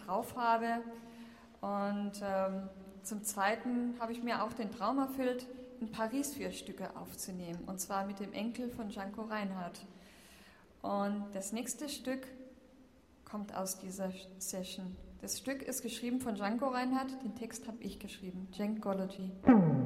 drauf habe. Und zum Zweiten habe ich mir auch den Traum erfüllt, in Paris 4 Stücke aufzunehmen, und zwar mit dem Enkel von Django Reinhardt. Und das nächste Stück kommt aus dieser Session. Das Stück ist geschrieben von Django Reinhardt, den Text habe ich geschrieben, Djankology.